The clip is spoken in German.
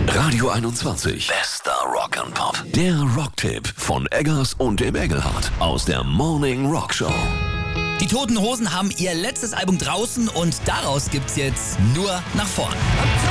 Radio 21. Bester Rock'n'Pop. Der Rocktipp von Eggers und dem Engelhardt aus der Morning Rock Show. Die Toten Hosen haben ihr letztes Album draußen und daraus gibt's jetzt nur nach vorn.